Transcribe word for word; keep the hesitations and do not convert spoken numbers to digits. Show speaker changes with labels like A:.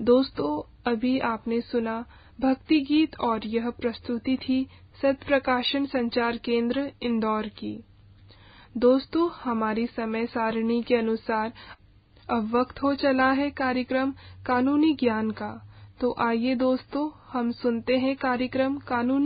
A: दोस्तों, अभी आपने सुना भक्ति गीत और यह प्रस्तुति थी सत्य प्रकाशन संचार केंद्र इंदौर की। दोस्तों, हमारी समय सारणी के अनुसार अब वक्त हो चला है कार्यक्रम कानूनी ज्ञान का। तो आइए दोस्तों, हम सुनते हैं कार्यक्रम कानूनी